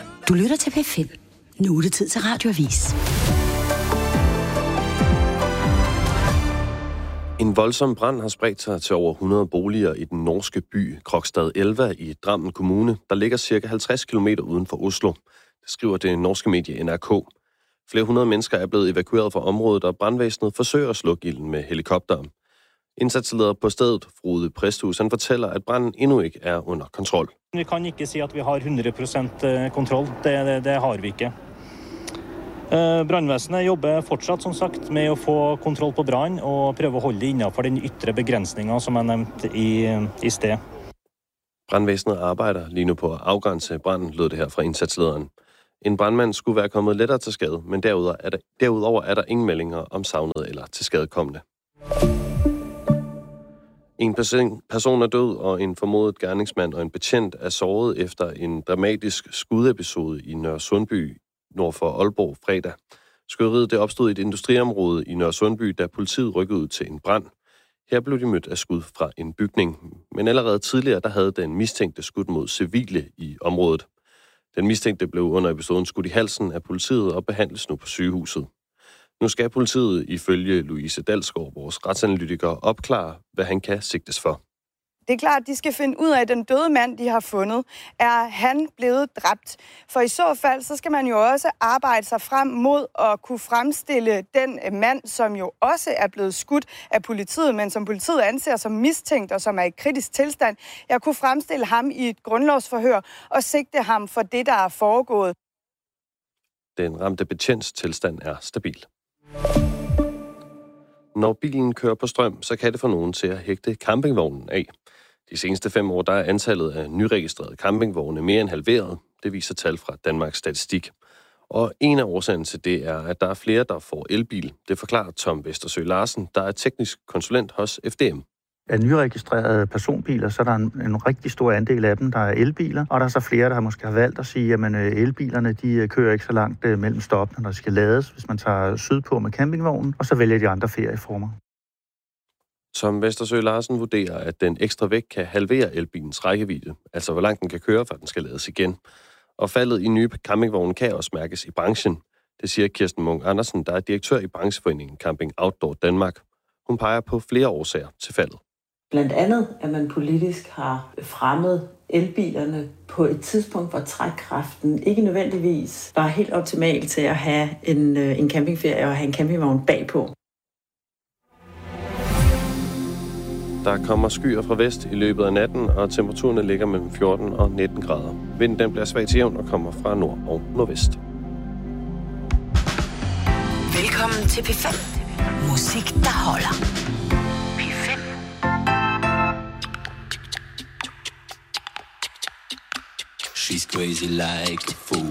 Du lytter til P5. Nu er det tid til Radioavis. En voldsom brand har spredt sig til over 100 boliger i den norske by Krokstad Elva i Drammen Kommune, der ligger cirka 50 km uden for Oslo. Det skriver det norske medie NRK. Flere hundrede mennesker er blevet evakueret fra området, og brandvæsenet forsøger at slukke ilden med helikopter. Indsatsleder på stedet, Frode Presthus, han fortæller, at branden endnu ikke er under kontrol. Vi kan ikke sige, at vi har 100% kontrol. Det har vi ikke. Brandvæsenet jobber fortsat, som sagt, med at få kontrol på brand og prøve at holde det inden for den ytre begrænsninger, som er nævnt i sted. Brandvæsenet arbejder lige nu på at afgrænse branden, lød det her fra indsatslederen. En brandmand skulle være kommet lettere til skade, men derudover er der ingen meldinger om savnet eller tilskadekomne. En person er død, og en formodet gerningsmand og en betjent er såret efter en dramatisk skudepisode i Nørresundby nord for Aalborg fredag. Skyderiet det opstod i et industriområde i Nørresundby, da politiet rykkede ud til en brand. Her blev de mødt af skud fra en bygning, men allerede tidligere der havde den mistænkte skudt mod civile i området. Den mistænkte blev under episoden skudt i halsen af politiet og behandles nu på sygehuset. Nu skal politiet ifølge Louise Dalsgaard, vores retsanalytiker, opklare, hvad han kan sigtes for. Det er klart, at de skal finde ud af, at den døde mand, de har fundet, er han blevet dræbt. For i så fald, så skal man jo også arbejde sig frem mod at kunne fremstille den mand, som jo også er blevet skudt af politiet, men som politiet anser som mistænkt og som er i kritisk tilstand. Jeg kunne fremstille ham i et grundlovsforhør og sigte ham for det, der er foregået. Den ramte betjents tilstand er stabil. Når bilen kører på strøm, så kan det få nogen til at hægte campingvognen af. De seneste 5 år der er antallet af nyregistrerede campingvogne mere end halveret. Det viser tal fra Danmarks Statistik. Og en af årsagerne til det er, at der er flere, der får elbil. Det forklarer Tom Vestersø Larsen, der er teknisk konsulent hos FDM. Af nyregistrerede personbiler, så er der en rigtig stor andel af dem, der er elbiler. Og der er så flere, der måske har valgt at sige, at elbilerne de kører ikke så langt mellem stoppene, når de skal lades, hvis man tager sydpå med campingvognen, og så vælger de andre ferieformer. Tom Vestersø Larsen vurderer, at den ekstra vægt kan halvere elbilens rækkevidde, altså hvor langt den kan køre, før den skal lades igen. Og faldet i nye campingvogne kan også mærkes i branchen. Det siger Kirsten Munk Andersen, der er direktør i brancheforeningen Camping Outdoor Danmark. Hun peger på flere årsager til faldet. Blandt andet, at man politisk har fremmet elbilerne på et tidspunkt, hvor trækkraften ikke nødvendigvis var helt optimal til at have en campingferie og have en campingvogn bagpå. Der kommer skyer fra vest i løbet af natten, og temperaturerne ligger mellem 14 og 19 grader. Vinden den bliver svag til jævn og kommer fra nord og nordvest. Velkommen til P5. Musik, der holder. P5. She's crazy like a fool.